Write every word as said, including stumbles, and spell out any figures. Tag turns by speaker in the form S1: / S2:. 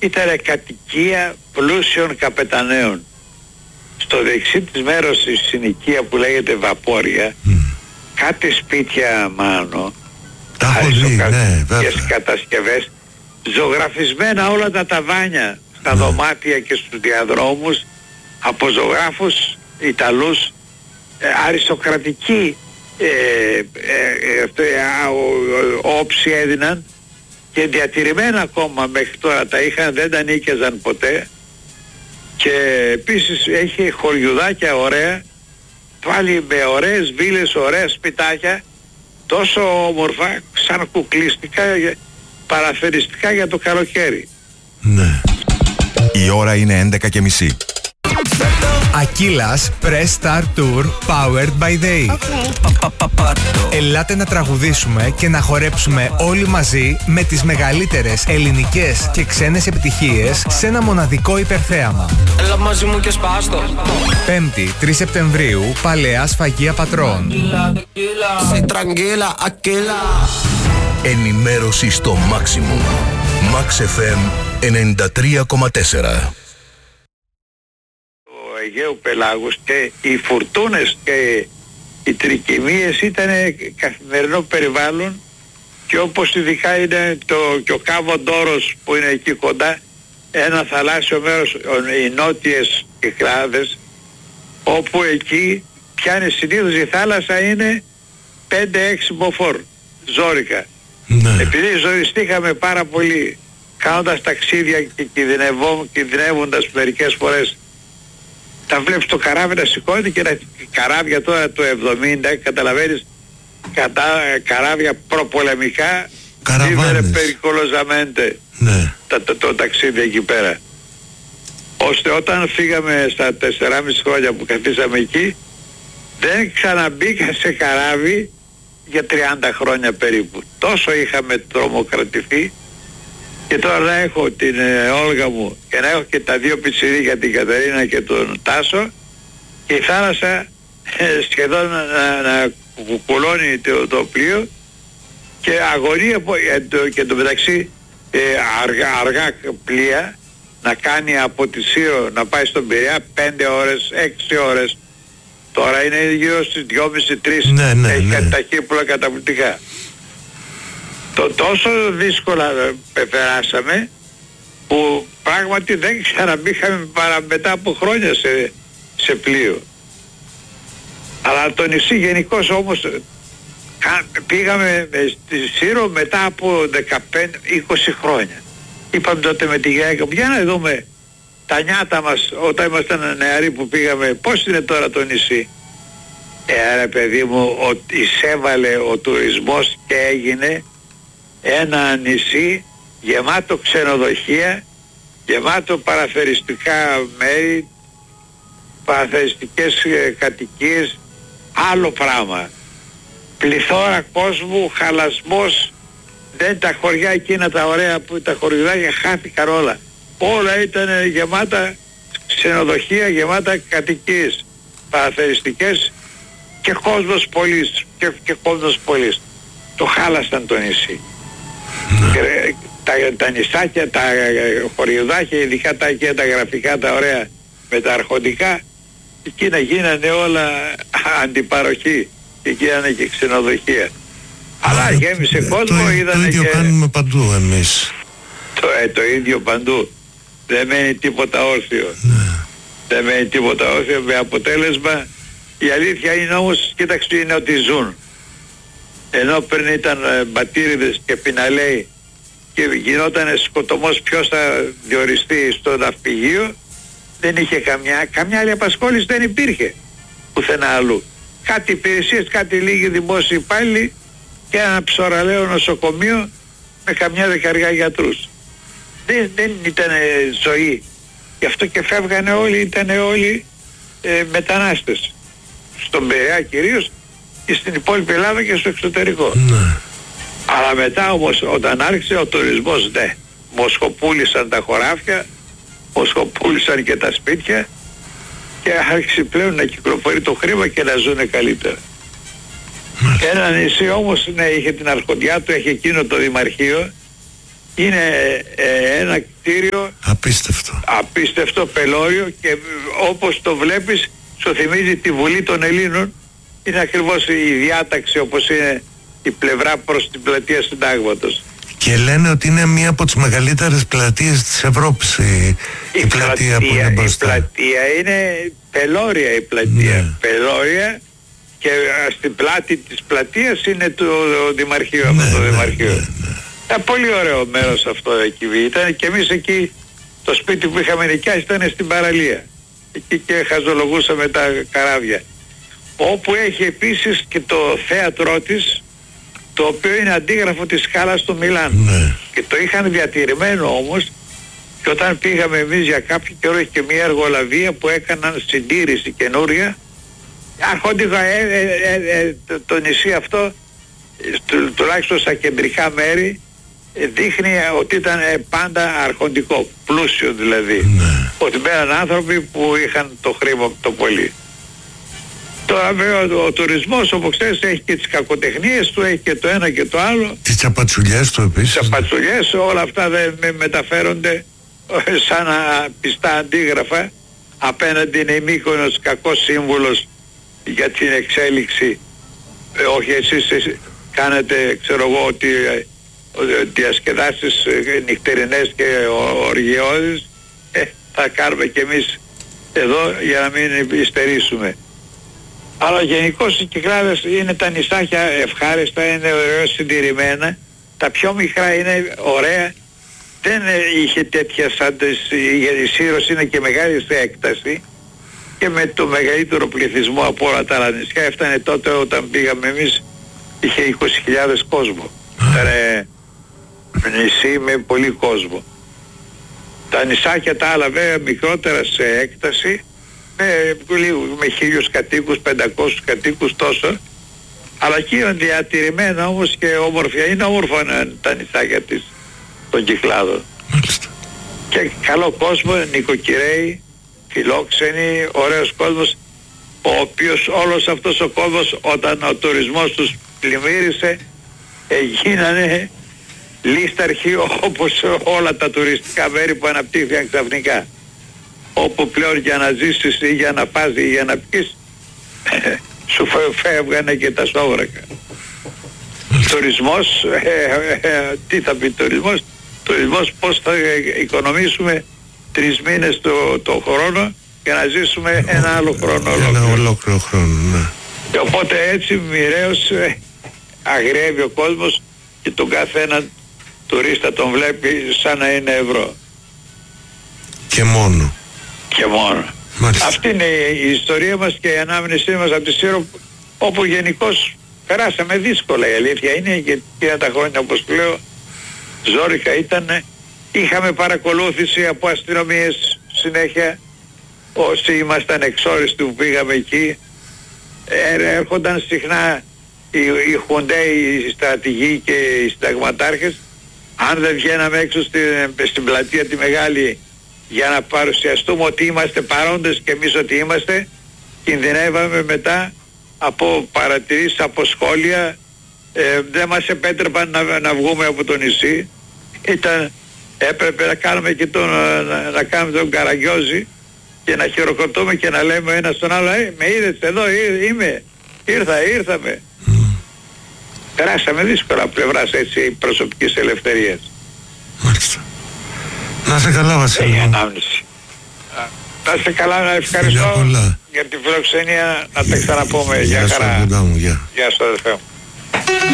S1: ήταν κατοικία πλούσιων καπεταναίων. Στο δεξί της μέρος η συνοικία που λέγεται Βαπόρια, mm. κάτι σπίτια Μάνο, αριστοκρατικές κατασκευές, ζωγραφισμένα όλα τα ταβάνια στα mm. δωμάτια και στους διαδρόμους από ζωγράφους Ιταλούς, ε, αριστοκρατική ε, ε, ε, ε, όψη έδιναν και διατηρημένα ακόμα μέχρι τώρα τα είχαν, δεν τα νίκιαζαν ποτέ. Και επίσης έχει χωριουδάκια ωραία, πάλι με ωραίες βίλες, ωραία σπιτάκια, τόσο όμορφα, σαν κουκλιστικά, παραφεριστικά για το καλοκαίρι.
S2: Ναι. Η ώρα είναι έντεκα και μισή.
S3: Ακύλας Press Star Tour Powered by Day. Okay. Ελάτε να τραγουδήσουμε και να χορέψουμε όλοι μαζί με τις μεγαλύτερες ελληνικές και ξένες επιτυχίες σε ένα μοναδικό υπερθέαμα. Έλα μαζί μου και σπάστο. Πέμπτη, τρεις Σεπτεμβρίου, Παλαιά Σφαγεία Πατρών.
S4: Ενημέρωση στο maximum. Max εφ εμ ενενήντα τρία κόμμα τέσσερα.
S1: Αιγαίου πελάγους και οι φουρτούνες και οι τρικυμίες ήταν καθημερινό περιβάλλον, και όπως ειδικά είναι το, και ο Κάβο Ντόρος που είναι εκεί κοντά, ένα θαλάσσιο μέρος, οι νότιες Κυκλάδες, όπου εκεί πιάνει συνήθως η θάλασσα είναι πέντε έξι μποφόρ ζόρικα. Ναι. Επειδή ζοριστήκαμε πάρα πολύ κάνοντας ταξίδια και κινδυνεύοντας μερικές φορές, τα βλέπεις το καράβι να σηκώνεται, και τα καράβια τώρα το εβδομήντα, καταλαβαίνεις, κατά, καράβια προπολεμικά, είναι περικολοζαμέντε, ναι. το, το, το ταξίδι εκεί πέρα. Ώστε όταν φύγαμε στα τεσσεράμισι χρόνια που καθίσαμε εκεί, δεν ξαναμπήκα σε καράβι για τριάντα χρόνια περίπου. Τόσο είχαμε τρομοκρατηθεί. Και τώρα να έχω την ε, Όλγα μου και να έχω και τα δύο πιτσιρίκια, την Κατερίνα και τον Τάσο, και η θάλασσα ε, σχεδόν να, να κουκουλώνει το, το πλοίο, και αγωνία ε, το, και το μεταξύ ε, αργά, αργά πλοία να κάνει από τη Σύρο να πάει στον Πειραιά πέντε ώρες, έξι ώρες. Τώρα είναι γύρω στις δυόμισι τρεις, ναι, ναι, έχει ναι. κάτι ταχύπλοα καταπληκτικά. Το τόσο δύσκολα περάσαμε που πράγματι δεν ξαναμπήχαμε παρά μετά από χρόνια σε, σε πλοίο. Αλλά το νησί γενικώς όμως πήγαμε στη Σύρο μετά από δεκαπέντε είκοσι χρόνια. Είπαμε τότε με τη γυναίκα μου, για να δούμε τα νιάτα μας όταν ήμασταν νεαροί που πήγαμε, πώς είναι τώρα το νησί. Ε, ρε παιδί μου, ότι εισέβαλε ο τουρισμός και έγινε ένα νησί γεμάτο ξενοδοχεία, γεμάτο παραφεριστικά μέρη, παραφεριστικές ε, κατοικίες, άλλο πράγμα. Πληθώρα κόσμου, χαλασμός, δεν τα χωριά εκείνα τα ωραία που τα χωριουδάκια χάθηκαν όλα. Όλα ήταν γεμάτα ξενοδοχεία, γεμάτα κατοικίες, παραφεριστικές, και κόσμος πολύς, και, και κόσμος πολύς. Το χάλασταν το νησί. Και, τα, τα νησάκια, τα χωριουδάκια, ειδικά τα, και τα γραφικά, τα ωραία με τα αρχοντικά, εκείνα γίνανε όλα αντιπαροχή, και γίνανε και ξενοδοχεία. Αλλά γέμισε κόσμο, είδανε.
S2: Το ίδιο
S1: και...
S2: κάνουμε παντού εμείς.
S1: Το, ε, το ίδιο παντού. Δεν μένει τίποτα όρθιο.
S2: Ναι.
S1: Δεν μένει τίποτα όρθιο, με αποτέλεσμα, η αλήθεια είναι όμως, κοίταξε, είναι ότι ζουν. Ενώ πριν ήταν ε, μπατήριδες και πιναλέοι και γινόταν σκοτωμός ποιος θα διοριστεί στο ναυπηγείο, δεν είχε καμιά, καμιά άλλη απασχόληση δεν υπήρχε πουθενά αλλού. Κάτι υπηρεσίες, κάτι λίγοι δημόσιοι υπάλληλοι και ένα ψωραλαίο νοσοκομείο με καμιά δεκαριά γιατρούς. Δεν, δεν ήταν ζωή. Γι' αυτό και φεύγανε όλοι, ήταν όλοι ε, μετανάστες. Στον Πειραιά κυρίως, και στην υπόλοιπη Ελλάδα και στο εξωτερικό. Ναι. Αλλά μετά όμως όταν άρχισε ο τουρισμός, ναι, μοσχοπούλησαν τα χωράφια, μοσχοπούλησαν και τα σπίτια, και άρχισε πλέον να κυκλοφορεί το χρήμα και να ζουν καλύτερα. Ναι. Ένα νησί όμως, ναι, είχε την αρχοντιά του, έχει εκείνο το δημαρχείο, είναι ε, ένα κτίριο
S5: Απίστευτο.
S1: Απίστευτο πελώριο, και όπως το βλέπεις σου θυμίζει τη Βουλή των Ελλήνων. Είναι ακριβώς η διάταξη όπως είναι η πλευρά προς την πλατεία Συντάγματος.
S5: Και λένε ότι είναι μία από τις μεγαλύτερες πλατείες της Ευρώπης η, η, η πλατεία, πλατεία που είναι μπροστά.
S1: Η πλατεία είναι πελώρια, η πλατεία. Ναι. Πελώρια, και στην πλάτη της πλατείας είναι το, το Δημαρχείο. Ναι, αυτό το ναι, Δημαρχείο. Ναι, ναι. Ε, πολύ ωραίο μέρος αυτό εκεί. Ήταν και εμείς εκεί, το σπίτι που είχαμε νοικιάσει ήταν στην παραλία. Εκεί και χαζολογούσαμε τα καράβια. Όπου έχει επίσης και το θέατρό της, το οποίο είναι αντίγραφο της σκάλας του Μιλάνου. Ναι. Και το είχαν διατηρημένο όμως, και όταν πήγαμε εμείς για κάποιο καιρό είχε και μια εργολαβία που έκαναν συντήρηση καινούρια. Αρχόντικα ε, ε, ε, ε, το, το νησί αυτό, του, τουλάχιστον στα κεντρικά μέρη, ε, δείχνει ότι ήταν ε, πάντα αρχοντικό, πλούσιο δηλαδή. Ναι. Ότι μπαίναν άνθρωποι που είχαν το χρήμα το πολύ. Τώρα βέβαια ο, ο τουρισμός, όπως ξέρεις, έχει και τις κακοτεχνίες του, έχει και το ένα και το άλλο.
S5: Τις τσαπατσουλιές του επίσης.
S1: Τις τσαπατσουλιές, όλα αυτά δεν με μεταφέρονται σαν πιστά αντίγραφα. Απέναντι είναι η Μύκονος κακός σύμβουλος για την εξέλιξη. Ε, όχι εσείς, εσείς κάνετε, ξέρω εγώ, ότι ε, διασκεδάσεις ε, νυχτερινές και οργιώδεις. Ε, θα κάνουμε κι εμείς εδώ για να μην υστερήσουμε. Αλλά γενικώς οι Κυκλάδες είναι τα νησάκια ευχάριστα, είναι ωραία συντηρημένα. Τα πιο μικρά είναι ωραία. Δεν είχε τέτοια σαν η Σύρος, είναι και μεγάλη σε έκταση και με το μεγαλύτερο πληθυσμό από όλα τα άλλα νησιά. Έφτανε τότε όταν πήγαμε εμείς, είχε είκοσι χιλιάδες κόσμο. Ήταν νησί με πολύ κόσμο. Τα νησάκια τα άλλα βέβαια μικρότερα σε έκταση, με, με χίλιους κατοίκους, πεντακόσιους κατοίκους τόσο, αλλά εκεί είναι διατηρημένα όμως και όμορφια. Είναι όμορφα τα νησάκια της, των Κυκλάδων. Και καλό κόσμο, νοικοκυρέοι, φιλόξενοι, ωραίος κόσμος, ο οποίος όλος αυτός ο κόσμος όταν ο τουρισμός τους πλημμύρισε γίνανε λίσταρχοι όπως όλα τα τουριστικά μέρη που αναπτύχθηκαν ξαφνικά, όπου πλέον για να ζήσεις ή για να φας ή για να πεις σου φεύγανε και τα σόβρακα. Τουρισμός, ε, ε, τι θα πει τουρισμός, τουρισμός πώς θα οικονομήσουμε τρεις μήνες το, το χρόνο για να ζήσουμε ένα άλλο χρόνο ολόκληρο.
S5: Ένα ολόκληρο χρόνο, ναι.
S1: Και οπότε έτσι μοιραίως ε, αγριεύει ο κόσμος και τον καθένα τουρίστα τον βλέπει σαν να είναι ευρώ.
S5: Και μόνο.
S1: Και μόνο. Μάλιστα. Αυτή είναι η ιστορία μας και η ανάμνησή μας από τη Σύρο, όπου γενικώς περάσαμε δύσκολα, η αλήθεια είναι, γιατί εκείνα τα χρόνια όπως λέω ζόρικα ήταν. Είχαμε παρακολούθηση από αστυνομίες συνέχεια, όσοι ήμασταν εξόριστοι που πήγαμε εκεί. Ε, έρχονταν συχνά οι, οι χουντέοι, οι στρατηγοί και οι συνταγματάρχες. Αν δεν βγαίναμε έξω στην, στην πλατεία τη μεγάλη για να παρουσιαστούμε ότι είμαστε παρόντες και εμείς ότι είμαστε, κινδυνεύαμε μετά από παρατηρήσεις, από σχόλια. Ε, δεν μας επέτρεπαν να, να βγούμε από το νησί. Ήταν, έπρεπε να κάνουμε και τον, να, να κάνουμε τον Καραγκιόζη και να χειροκροτούμε και να λέμε ένα στον άλλο, ε, με είδες εδώ, εί, είμαι, ήρθα, ήρθαμε. Mm. Περάσαμε δύσκολα πλευράς έτσι προσωπικής ελευθερίας.
S5: Μάλιστα. Να είσαι καλά, Βασίλη.
S1: Η ανάμνηση. Να είσαι καλά, να ευχαριστώ για τη φιλοξενία, να τα ξαναπούμε. Γεια χαρά.
S5: Γεια σου, αδελφέ μου.
S1: Γεια σου, αδελφέ μου.